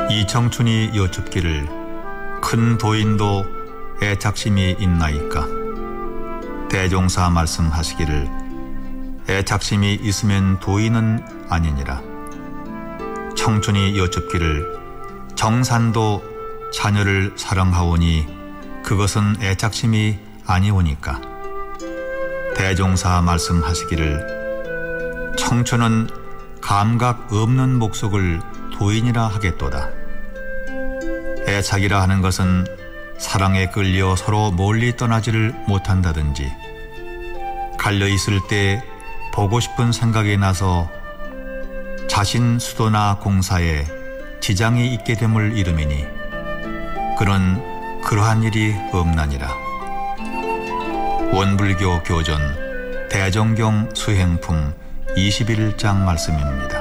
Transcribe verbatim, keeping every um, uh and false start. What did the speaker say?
이 청춘이 여쭙기를 큰 도인도 애착심이 있나이까. 대종사 말씀하시기를 애착심이 있으면 도인은 아니니라. 청춘이 여쭙기를 정산도 자녀를 사랑하오니 그것은 애착심이 아니오니까. 대종사 말씀하시기를 청춘은 감각 없는 목속을 도인이라 하겠도다. 애착이라 하는 것은 사랑에 끌려 서로 멀리 떠나지를 못한다든지 갈려있을 때 보고 싶은 생각이 나서 자신 수도나 공사에 지장이 있게 됨을 이름이니 그는 그러한 일이 없나니라. 원불교 교전 대정경 수행품 이십일 장 말씀입니다.